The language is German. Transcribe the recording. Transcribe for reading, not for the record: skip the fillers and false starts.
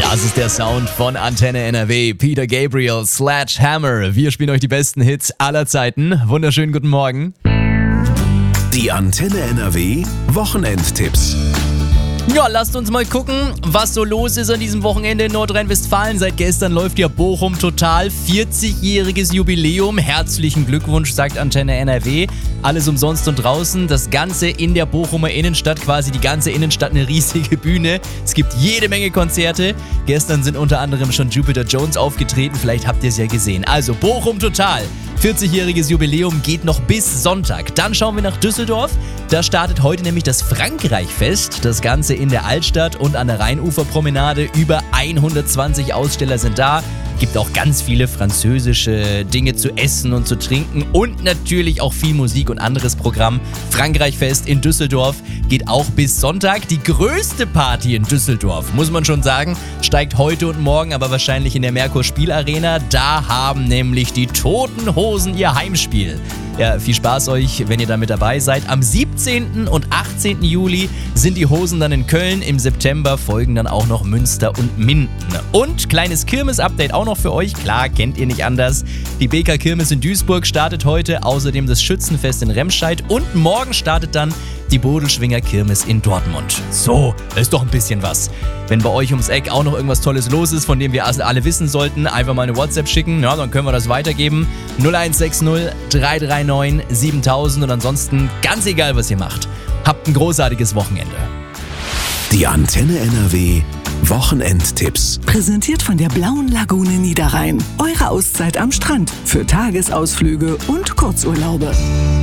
Das ist der Sound von Antenne NRW. Peter Gabriel, Sledgehammer. Wir spielen euch die besten Hits aller Zeiten. Wunderschönen guten Morgen. Die Antenne NRW Wochenendtipps. Ja, lasst uns mal gucken, was so los ist an diesem Wochenende in Nordrhein-Westfalen. Seit gestern läuft ja Bochum total. 40-jähriges Jubiläum. Herzlichen Glückwunsch, sagt Antenne NRW. Alles umsonst und draußen. Das Ganze in der Bochumer Innenstadt. Quasi die ganze Innenstadt eine riesige Bühne. Es gibt jede Menge Konzerte. Gestern sind unter anderem schon Jupiter Jones aufgetreten. Vielleicht habt ihr es ja gesehen. Also Bochum total. 40-jähriges Jubiläum geht noch bis Sonntag. Dann schauen wir nach Düsseldorf. Da startet heute nämlich das Frankreich-Fest. Das Ganze in der Altstadt und an der Rheinuferpromenade. Über 120 Aussteller sind da. Gibt auch ganz viele französische Dinge zu essen und zu trinken und natürlich auch viel Musik und anderes Programm. Frankreich-Fest in Düsseldorf geht auch bis Sonntag. Die größte Party in Düsseldorf, muss man schon sagen, steigt heute und morgen aber wahrscheinlich in der Merkur Spielarena. Da haben nämlich die Toten Hosen ihr Heimspiel. Ja, viel Spaß euch, wenn ihr da mit dabei seid. Am 17. und 18. Juli sind die Hosen dann in Köln. Im September folgen dann auch noch Münster und Minden. Und kleines Kirmes-Update auch noch für euch. Klar, kennt ihr nicht anders. Die BK Kirmes in Duisburg startet heute. Außerdem das Schützenfest in Remscheid. Und morgen startet dann die Bodelschwinger Kirmes in Dortmund. So, ist doch ein bisschen was. Wenn bei euch ums Eck auch noch irgendwas Tolles los ist, von dem wir alle wissen sollten, einfach mal eine WhatsApp schicken. Ja, dann können wir das weitergeben. 0160 339 7000 und ansonsten ganz egal, was ihr macht. Habt ein großartiges Wochenende. Die Antenne NRW Wochenendtipps. Präsentiert von der Blauen Lagune Niederrhein. Eure Auszeit am Strand für Tagesausflüge und Kurzurlaube.